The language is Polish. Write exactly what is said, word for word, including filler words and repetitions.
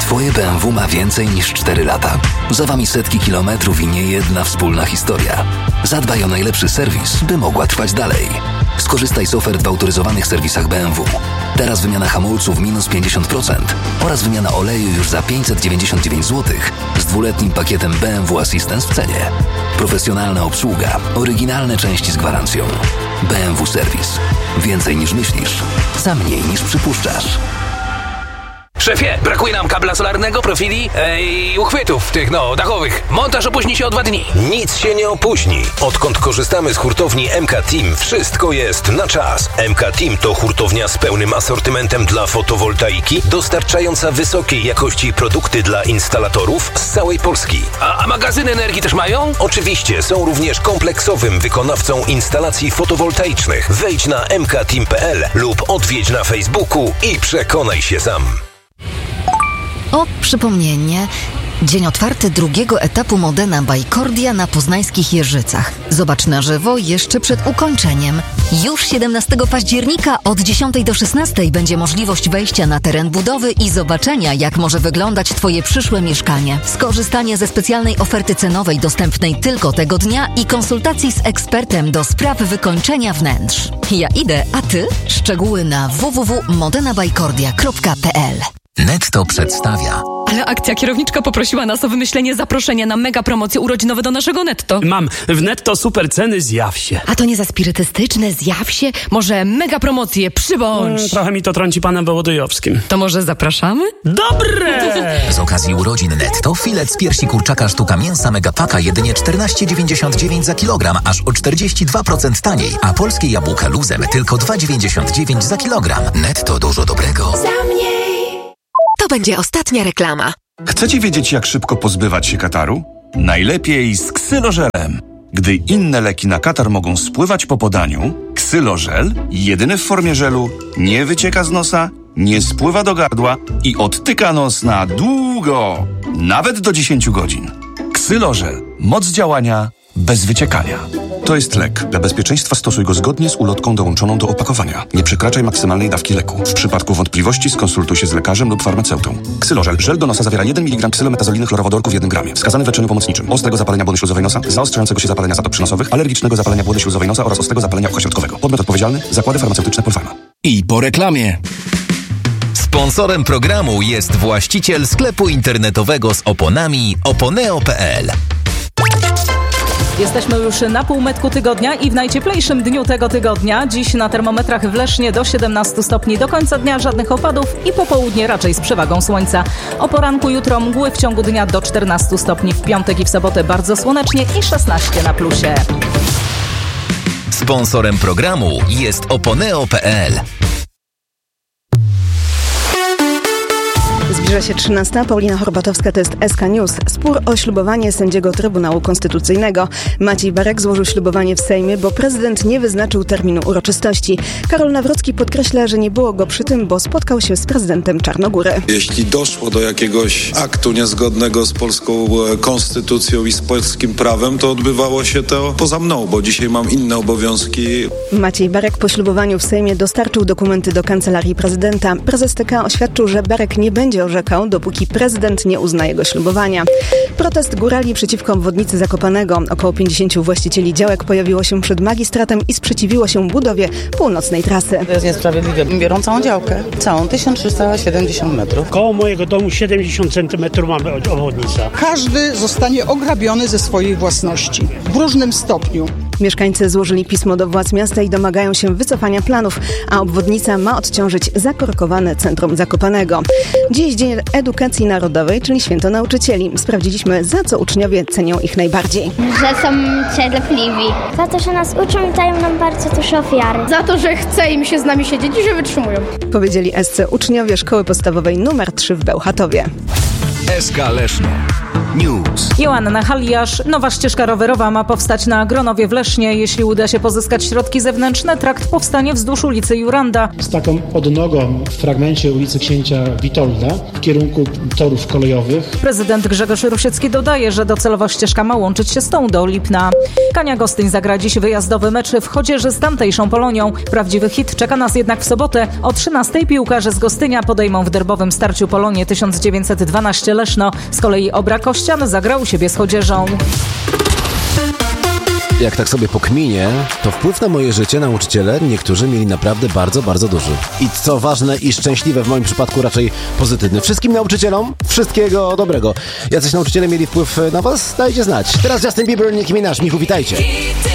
Twoje B M W ma więcej niż cztery lata. Za Wami setki kilometrów i nie jedna wspólna historia. Zadbaj o najlepszy serwis, by mogła trwać dalej. Skorzystaj z ofert w autoryzowanych serwisach B M W. Teraz wymiana hamulców minus pięćdziesiąt procent oraz wymiana oleju już za pięćset dziewięćdziesiąt dziewięć złotych z dwuletnim pakietem B M W Assistance w cenie. Profesjonalna obsługa, oryginalne części z gwarancją. B M W Serwis. Więcej niż myślisz, za mniej niż przypuszczasz. Szefie, brakuje nam kabla solarnego, profili e, i uchwytów tych, no, dachowych. Montaż opóźni się o dwa dni. Nic się nie opóźni. Odkąd korzystamy z hurtowni M K Team, wszystko jest na czas. M K Team to hurtownia z pełnym asortymentem dla fotowoltaiki, dostarczająca wysokiej jakości produkty dla instalatorów z całej Polski. A, a magazyny energii też mają? Oczywiście, są również kompleksowym wykonawcą instalacji fotowoltaicznych. Wejdź na m k team kropka p l lub odwiedź na Facebooku i przekonaj się sam. O, przypomnienie. Dzień otwarty drugiego etapu Modena Bajkordia na poznańskich Jeżycach. Zobacz na żywo jeszcze przed ukończeniem. Już siedemnastego października od dziesiątej do szesnastej będzie możliwość wejścia na teren budowy i zobaczenia, jak może wyglądać Twoje przyszłe mieszkanie. Skorzystanie ze specjalnej oferty cenowej dostępnej tylko tego dnia i konsultacji z ekspertem do spraw wykończenia wnętrz. Ja idę, a Ty? Szczegóły na w w w kropka modena bajkordia kropka p l. Netto przedstawia. Ale akcja kierowniczka poprosiła nas o wymyślenie zaproszenia na mega promocje urodzinowe do naszego Netto. Mam w Netto super ceny, zjaw się. A to nie za spirytystyczne, zjaw się? Może mega promocje, przybądź. Mm, trochę mi to trąci panem Wołodyjowskim. To może zapraszamy? Dobre! Z okazji urodzin Netto filet z piersi kurczaka sztuka mięsa Megapaka jedynie czternaście dziewięćdziesiąt dziewięć za kilogram, aż o czterdzieści dwa procent taniej, a polskie jabłka luzem tylko dwa dziewięćdziesiąt dziewięć za kilogram. Netto dużo dobrego. Za mniej. To będzie ostatnia reklama. Chcecie wiedzieć, jak szybko pozbywać się kataru? Najlepiej z ksylożelem. Gdy inne leki na katar mogą spływać po podaniu, ksylożel, jedyny w formie żelu, nie wycieka z nosa, nie spływa do gardła i odtyka nos na długo, nawet do dziesięć godzin. Ksylożel. Moc działania bez wyciekania. To jest lek. Dla bezpieczeństwa stosuj go zgodnie z ulotką dołączoną do opakowania. Nie przekraczaj maksymalnej dawki leku. W przypadku wątpliwości skonsultuj się z lekarzem lub farmaceutą. Ksylożel. Żel do nosa zawiera jeden miligram ksylometazoliny chlorowodorku w jednym gramie. Wskazany w leczeniu pomocniczym. Ostrego zapalenia błony śluzowej nosa, zaostrzającego się zapalenia zatop przynosowych, alergicznego zapalenia błony śluzowej nosa oraz ostrego zapalenia ucha środkowego. Podmiot odpowiedzialny. Zakłady farmaceutyczne Polpharma. I po reklamie. Sponsorem programu jest właściciel sklepu internetowego z oponami oponeo kropka p l. Jesteśmy już na półmetku tygodnia i w najcieplejszym dniu tego tygodnia. Dziś na termometrach w Lesznie do siedemnastu stopni. Do końca dnia żadnych opadów i popołudnie raczej z przewagą słońca. O poranku jutro mgły, w ciągu dnia do czternastu stopni. W piątek i w sobotę bardzo słonecznie i szesnaście na plusie. Sponsorem programu jest oponeo kropka p l. Zbliża się trzynasta. Paulina Horbatowska, to jest S K News. Spór o ślubowanie sędziego Trybunału Konstytucyjnego. Maciej Barek złożył ślubowanie w Sejmie, bo prezydent nie wyznaczył terminu uroczystości. Karol Nawrocki podkreśla, że nie było go przy tym, bo spotkał się z prezydentem Czarnogóry. Jeśli doszło do jakiegoś aktu niezgodnego z polską konstytucją i z polskim prawem, to odbywało się to poza mną, bo dzisiaj mam inne obowiązki. Maciej Barek po ślubowaniu w Sejmie dostarczył dokumenty do kancelarii prezydenta. Prezes T K oświadczył, że Barek nie będzie orzekał, dopóki prezydent nie uzna jego ślubowania. Protest górali przeciwko obwodnicy Zakopanego. Około pięćdziesięciu właścicieli działek pojawiło się przed magistratem i sprzeciwiło się budowie północnej trasy. To jest niesprawiedliwe. Biorą całą działkę. Całą tysiąc trzysta siedemdziesiąt metrów. Koło mojego domu siedemdziesiąt centymetrów mamy obwodnica. Każdy zostanie ograbiony ze swojej własności. W różnym stopniu. Mieszkańcy złożyli pismo do władz miasta i domagają się wycofania planów, a obwodnica ma odciążyć zakorkowane centrum Zakopanego. Dziś Dzień Edukacji Narodowej, czyli Święto Nauczycieli. Sprawdziliśmy, za co uczniowie cenią ich najbardziej. Że są cierpliwi. Za to, że nas uczą i dają nam bardzo dużo ofiary. Za to, że chce im się z nami siedzieć i że wytrzymują. Powiedzieli S C uczniowie Szkoły Podstawowej numer trzy w Bełchatowie. S K Leszno. News. Joanna Haliasz. Nowa ścieżka rowerowa ma powstać na Gronowie w Lesznie. Jeśli uda się pozyskać środki zewnętrzne, trakt powstanie wzdłuż ulicy Juranda. Z taką odnogą w fragmencie ulicy Księcia Witolda w kierunku torów kolejowych. Prezydent Grzegorz Rusiecki dodaje, że docelowo ścieżka ma łączyć się z tą do Lipna. Kania Gostyń zagra dziś wyjazdowy mecz w Chodzieży z tamtejszą Polonią. Prawdziwy hit czeka nas jednak w sobotę. O trzynastej piłkarze z Gostynia podejmą w derbowym starciu Polonię tysiąc dziewięćset dwanaście Leszno. Z kolei Obra Kościan zagra u siebie z Chodzieżą. Jak tak sobie pokminię, to wpływ na moje życie nauczyciele niektórzy mieli naprawdę bardzo, bardzo duży. I co ważne i szczęśliwe, w moim przypadku raczej pozytywny. Wszystkim nauczycielom wszystkiego dobrego. Jacyś nauczyciele mieli wpływ na was? Dajcie znać. Teraz Justin Bieber, Nicki Minaj. Michu, witajcie.